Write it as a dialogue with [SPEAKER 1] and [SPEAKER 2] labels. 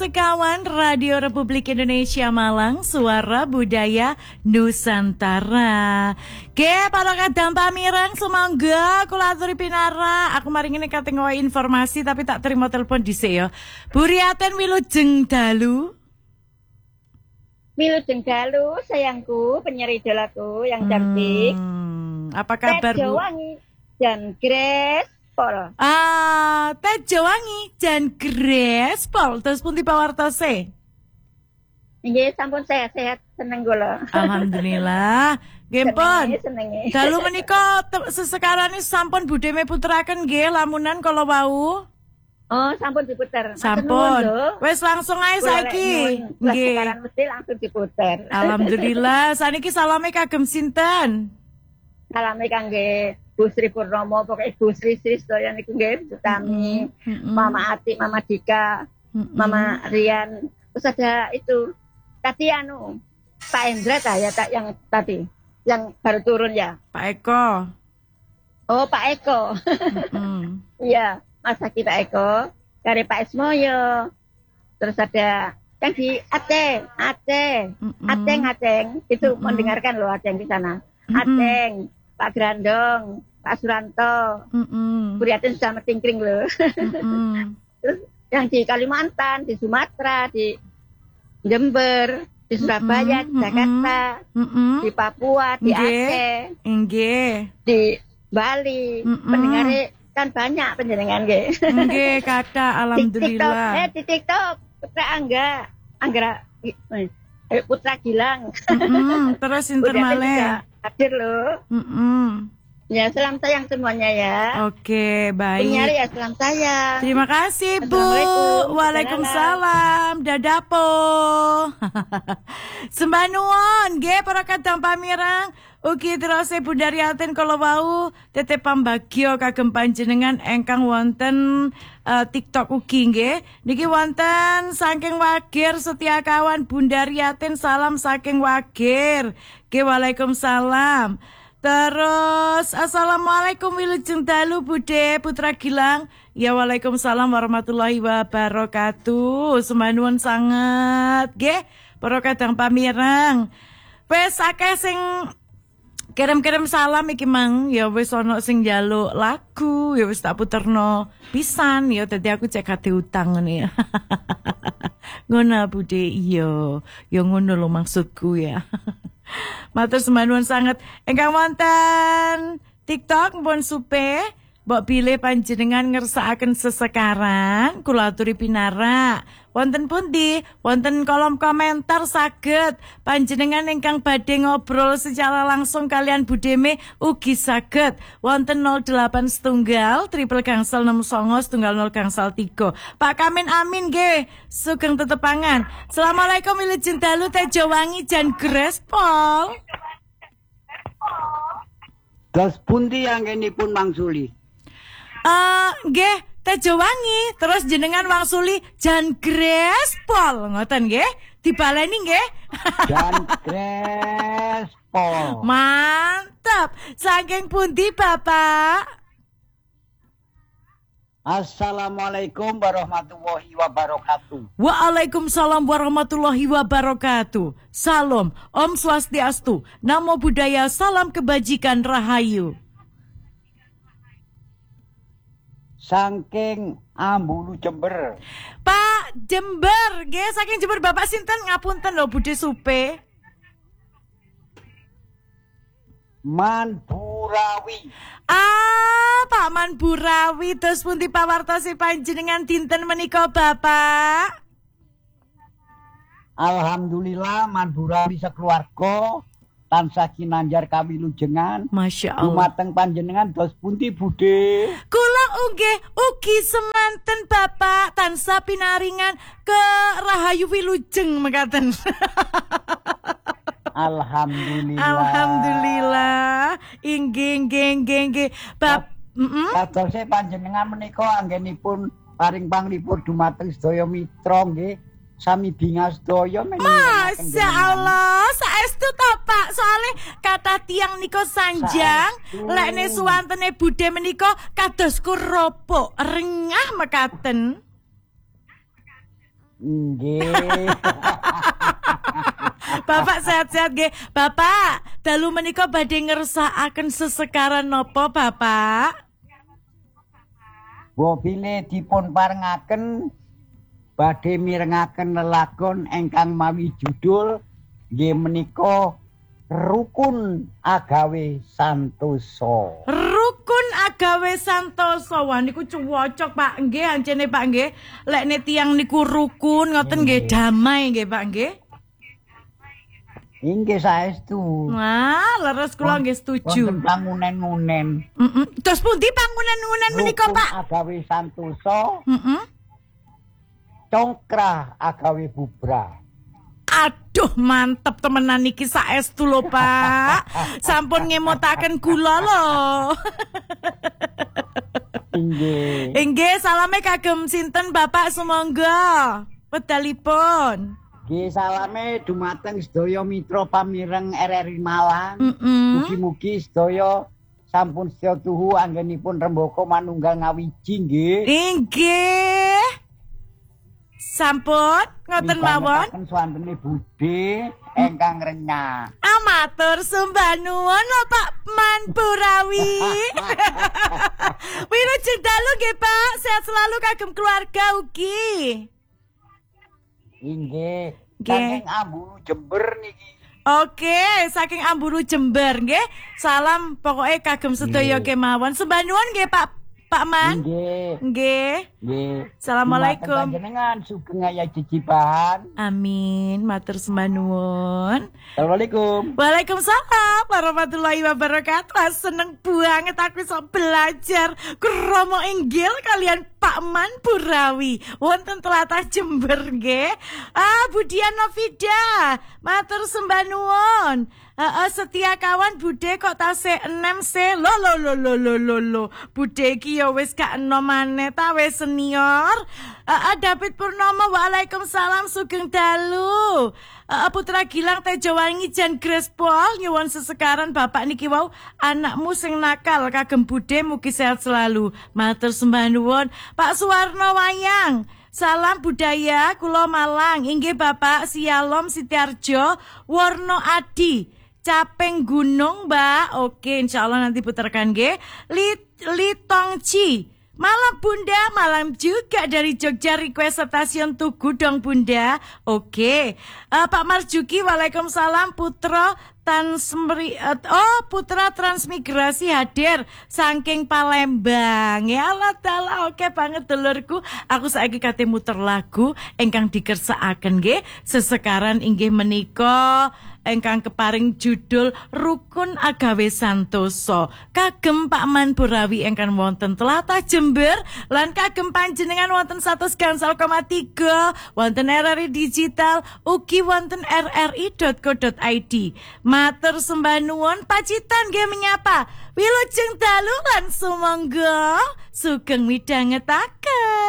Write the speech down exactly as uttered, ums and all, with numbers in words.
[SPEAKER 1] Sekawan Radio Republik Indonesia Malang, Suara Budaya Nusantara. Ke para kadang pamirang semangga kula aturi pinara. Aku mari ngene kate ngowahi informasi tapi tak terima telepon dhisik ya. Buriaten wilujeng dalu.
[SPEAKER 2] Wilujeng dalu sayangku, penyanyi idolaku yang cantik.
[SPEAKER 1] Hmm, apa kabar Bu?
[SPEAKER 2] Tejowangi dan Grace Pol.
[SPEAKER 1] Ah, Tejowangi dan Grace Pol. Terus pun dipawartose.
[SPEAKER 2] Nggih, sampun sehat-sehat seneng kula.
[SPEAKER 1] Alhamdulillah. Nggih pun.
[SPEAKER 2] Senenge.
[SPEAKER 1] Dalu menika sesekarane sampun budhe puteraken nggih lamunan kala wau.
[SPEAKER 2] Oh, sampun diputer.
[SPEAKER 1] Sampun. Wes langsung ae saiki.
[SPEAKER 2] Nggih. Sekarang mesti langsung diputer.
[SPEAKER 1] Alhamdulillah. Saniki salame kagem sinten?
[SPEAKER 2] Salame kangge Bu Sri Purnomo, pokoknya Bu Sri Sri sedaya niku nggih, Tami, mm-hmm. Mama Ati, Mama Dika, mm-hmm. Mama Rian. Terus ada itu tadi anu Pak Endra ta ya tak yang tadi yang baru turun ya.
[SPEAKER 1] Pak Eko.
[SPEAKER 2] Oh, Pak Eko. Iya, mm-hmm. Mas Haki Pak Eko, dari Pak Ismoyo. Terus ada yang di Ateng, Ateng, mm-hmm. Ateng, Ateng. Itu mm-hmm. mendengarkan loh Ateng di sana. Mm-hmm. Ateng, Pak Grandong, Pak Suranto, mm-hmm. Buriatin sudah metingkring loh. Mm-hmm. Terus yang di Kalimantan, di Sumatera, di Jember, di Surabaya, mm-hmm. di Jakarta, mm-hmm. di Papua, di Nge. Aceh,
[SPEAKER 1] Nge.
[SPEAKER 2] di Bali, mm-hmm. pendengarnya kan banyak penjenengan nggih.
[SPEAKER 1] Nggih, kata alhamdulillah.
[SPEAKER 2] Eh di TikTok Putra Angga, Anggra eh, Putra Gilang.
[SPEAKER 1] Mm-hmm. Terus intermale.
[SPEAKER 2] Hadir loh.
[SPEAKER 1] Mm-hmm.
[SPEAKER 2] Ya, salam sayang semuanya ya.
[SPEAKER 1] Oke, baik.
[SPEAKER 2] Penyari ya, salam sayang.
[SPEAKER 1] Terima kasih, Bu. Waalaikumsalam. Dadapo. Sembah nuwun, nggih para kadang pamirang. Ugi terus Bunda Riatin kala wau tetep pambagya kagem panjenengan ingkang wonten uh, TikTok ugi nggih. Niki wonten saking Wagir Setiakawan Bunda Riatin, salam saking Wagir. Nggih, waalaikumsalam. Terus assalamualaikum wilujeng dalu Bude Putra Gilang. Ya waalaikumsalam warahmatullahi wabarakatuh. Semanuwun sanget nggih para kadang pamirang. Wes akeh sing kirim-kirim salam iki mang, ya wis ana sing njaluk lagu, ya wis tak puterno pisan, ya dadi aku cek ati utang ngene ya. Ngono Bude, iya, ya ngono lho maksudku ya. Matur semanuwun sanget ingkang wonten TikTok mpun supe, mbok bilih panjenengan ngersakaken sesekaran, kula aturi pinarak. Wonten pundi, wonten kolom komentar saged panjenengan ingkang badhe ngobrol secara langsung kalian Budeme ugi saged wonten nol delapan setunggal triple gangsal enam songo setunggal nol gangsal tiga. Pak Kamin amin nggih, sugeng tetepangan. Assalamualaikum wilujeng dalu Tejowangi jan Grace Pol.
[SPEAKER 3] Terus pundi anggenipun mangsuli?
[SPEAKER 1] Eh, nggih Tejowangi, terus jenengan wangsuli jan Grace Pol, ngoten nggih? Dibaleni nggih?
[SPEAKER 3] Jan Grace Pol.
[SPEAKER 1] Mantap. Saking pundi, Bapak?
[SPEAKER 3] Assalamualaikum warahmatullahi wabarakatuh.
[SPEAKER 1] Waalaikumsalam warahmatullahi wabarakatuh. Salam, Om Swastiastu, Namo Buddhaya, salam kebajikan rahayu.
[SPEAKER 3] Saking Ambulu Jember.
[SPEAKER 1] Pak Jember, nggih saking Jember Bapak sinten ngapunten lho Bude Supe.
[SPEAKER 3] Manburawi.
[SPEAKER 1] Ah, Pak Manburawi, terus pundi pawartosi panjenengan dinten menika Bapak?
[SPEAKER 3] Alhamdulillah Manburawi sekeluarga tansah kinanjar kawilujengan.
[SPEAKER 1] Masya Allah.
[SPEAKER 3] Dumateng panjenengan dos pundi Bude?
[SPEAKER 1] Kula unggih ugi semanten Bapak tansah pinaringan ke rahayu wilujeng mekaten.
[SPEAKER 3] Alhamdulillah.
[SPEAKER 1] Alhamdulillah. Inggih inggih inggih inggih. Bab heeh.
[SPEAKER 3] Kadose panjenengan menika anggenipun paring panglipur dumateng sedaya mitra nggih. Sami bingas sedaya
[SPEAKER 1] Masya Allah, saestu to Pak, soalnya kata tiang niko sanjang, lekne suwantene Bude menika kados kuropok, rengah mekaten.
[SPEAKER 3] Nggih.
[SPEAKER 1] Bapak sehat-sehat nggih. Bapak, dalu menika badhe ngersakaken sesekaran napa, Bapak?
[SPEAKER 3] Bobile dipun parengaken badhe mirengaken lelagon ingkang mawi judul nggih menika Rukun Agawe Santosa.
[SPEAKER 1] Rukun Agawe Santosa. Wah niku cocok Pak nggih, ancene Pak nggih. Lekne tiyang niku rukun ngoten nggih damai nggih Pak nggih.
[SPEAKER 3] Inggih saestu.
[SPEAKER 1] Wah, leres kula nggih setuju.
[SPEAKER 3] Wonten pangunen-unen.
[SPEAKER 1] Heeh. Terus pundi pangunen-unen menika, Pak?
[SPEAKER 3] Agawe Santosa.
[SPEAKER 1] Heeh.
[SPEAKER 3] Congkrah agawe bubra.
[SPEAKER 1] Aduh, mantep temenan iki saestu lho, Pak. Sampun ngemotaken kula lho.
[SPEAKER 3] Inggih.
[SPEAKER 1] Inggih, salame kagem sinten Bapak sumangga. Wedalipun.
[SPEAKER 3] Nggih salame dumateng sedaya mitra pamireng R R I Malang. Mugi-mugi sedaya sampun sedaya tuhu anggenipun rembaka manunggal ngawiji nggih.
[SPEAKER 1] Inggih. Sampun ngoten mawon.
[SPEAKER 3] Midhangetaken swantene budhe ingkang renyah.
[SPEAKER 1] Amatur sembah nuwun lho Pak Manpurawi. Wilujeng dalu nggih Pak, sehat selalu kagem keluarga ugi.
[SPEAKER 3] Inggih.
[SPEAKER 1] Nggih.
[SPEAKER 3] Saking Ambulu Jember niki.
[SPEAKER 1] Oke, saking Ambulu Jember nggih. Salam pokoke kagem sedaya kemawon. Sembah nuwun nggih Pak Pak Man.
[SPEAKER 3] Nggih.
[SPEAKER 1] Nggih.
[SPEAKER 3] Nggih.
[SPEAKER 1] Assalamualaikum.
[SPEAKER 3] Panjenengan sugeng aya cicipan.
[SPEAKER 1] Amin, matur sembah nuwun.
[SPEAKER 3] Assalamualaikum.
[SPEAKER 1] Waalaikumsalam warahmatullahi wabarakatuh. Ah, seneng banget aku iso belajar kromo inggil kalian Pak Manpurawi wonten tlatah Jember nggih. Ah, Budian Novida, matur sembah nuwun. Heeh, setia kawan Bude kok tasih enem se. Lo lo lo lo lo lo lo. Bude iki ya wis gak enom maneh ta wis senior. Heeh, David Purnomo, waalaikumsalam sugeng dalu. Heeh, Putra Gilang Tejowangi Jan Grespol nyuwun sesekaran Bapak niki wau anakmu sing nakal kagem Bude mugi sehat selalu. Matur sembah nuwun. Pak Suwarno Wayang, salam budaya kula Malang. Inggih Bapak Sialom Sitiarjo Warno Adi Capeng Gunung Mbak. Oke, insyaallah nanti putarkan nggih. Lit Litongci, malam Bunda, malam juga dari Jogja request stasiun Tugu dong Bunda. Oke. Uh, Pak Marjuki, waalaikumsalam Putra Transmri uh, oh Putra Transmigrasi hadir saking Palembang. Ya Allah taala, oke banget dulurku. Aku saiki kate muter lagu ingkang dikersakaken nggih sesekaran inggih menika engkang keparing judul Rukun Agawe Santosa kagem Pak Manpurawi engkang wonten tlatah Jember lan kagem panjenengan wonten seratus gangsal koma tiga wonten R R I Digital ugi wonten r r i dot co dot i d. Matur sembah nuwun pacitan nggih menyapa wilujeng dalu lan sumangga sugeng midhangetaken.